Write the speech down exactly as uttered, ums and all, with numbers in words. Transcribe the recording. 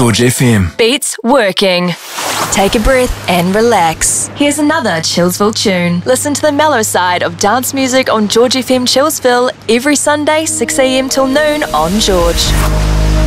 George F M. Beats working. Take a breath and relax. Here's another Chillsville tune. Listen to the mellow side of dance music on George F M Chillsville every Sunday, six a m till noon on George.